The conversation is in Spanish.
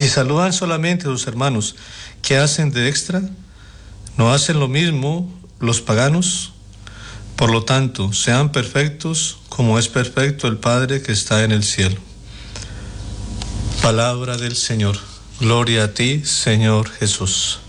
saludan solamente a sus hermanos. ¿Qué hacen de extra? ¿No hacen lo mismo los paganos? Por lo tanto, sean perfectos como es perfecto el Padre que está en el cielo. Palabra del Señor. Gloria a ti, Señor Jesús.